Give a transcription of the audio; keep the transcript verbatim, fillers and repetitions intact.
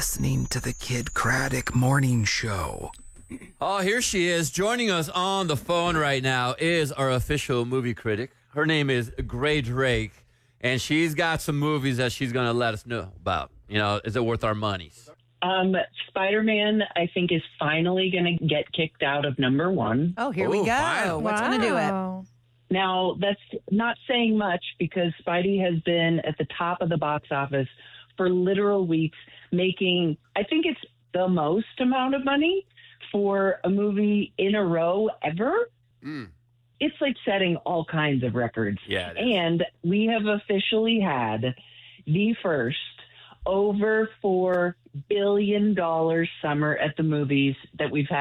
listening to the Kid Craddock Morning Show. Oh, here she is. Joining us on the phone right now is our official movie critic. Her name is Gray Drake, and she's got some movies that she's going to let us know about. You know, is it worth our money? Um, Spider-Man, I think, is finally going to get kicked out of number one. Oh, here Oh, we go. finally. What's going to do it? Now, that's not saying much because Spidey has been at the top of the box office for literal weeks, making, I think it's the most amount of money for a movie in a row ever. Mm. It's like setting all kinds of records. Yeah, it is. And we have officially had the first over four billion dollars summer at the movies that we've had.